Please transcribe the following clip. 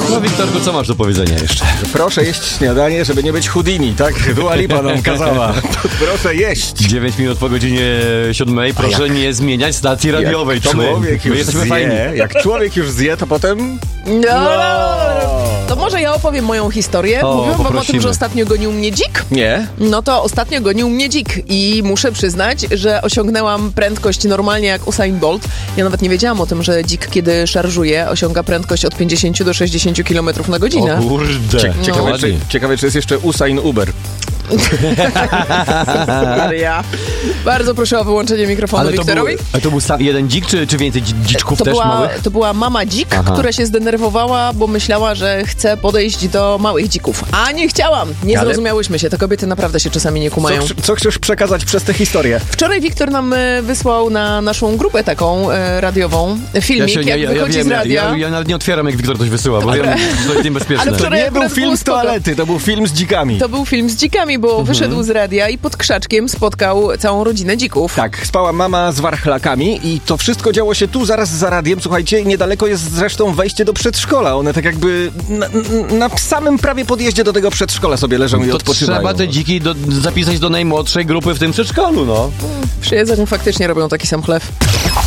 No Wiktorku, co masz do powiedzenia jeszcze? Proszę jeść śniadanie, żeby nie być Houdini, tak? Dua Lipa nam kazała. Proszę jeść. 9 minut po godzinie 7. Proszę nie zmieniać stacji radiowej. Jak człowiek już jesteśmy zje, fajni. jak człowiek już zje, to potem... To może ja opowiem moją historię. Mówiłam wam o tym, poprosimy. że ostatnio gonił mnie dzik? Nie. No to ostatnio gonił mnie dzik i muszę przyznać, że osiągnęłam prędkość normalnie jak Usain Bolt. Ja nawet nie wiedziałam o tym, że dzik, kiedy szarżuje, osiąga prędkość od 50 do 60 km na godzinę. O kurde. Ciekawe, czy jest jeszcze Usain Uber. Maria. Bardzo proszę o wyłączenie mikrofonu Wiktorowi. To był jeden dzik, czy więcej dziczków też małych? To była mama dzik, która się zdenerwowała, bo myślała, że chce podejść do małych dzików. A nie chciałam. Nie zrozumiałyśmy się. Te kobiety naprawdę się czasami nie kumają. Co chcesz przekazać przez tę historię? Wczoraj Wiktor nam wysłał na naszą grupę taką radiową filmik, jak wychodzi z radia. Ja nawet nie otwieram, jak Wiktor coś wysyła, bo wiem, że to jest niebezpieczne. Ale wczoraj To nie był akurat film było z spoko. toalety, to był film z dzikami. To był film z dzikami, bo wyszedł z radia i pod krzaczkiem spotkał całą rodzinę dzików. Tak, spała mama z warchlakami i to wszystko działo się tu, zaraz za radiem. Słuchajcie, niedaleko jest zresztą wejście do przedszkola. One tak jakby na samym prawie podjeździe do tego przedszkola sobie leżą i To odpoczywają. trzeba te dziki zapisać do najmłodszej grupy w tym przedszkolu, no. Przy jedzeniu faktycznie robią taki sam chleb.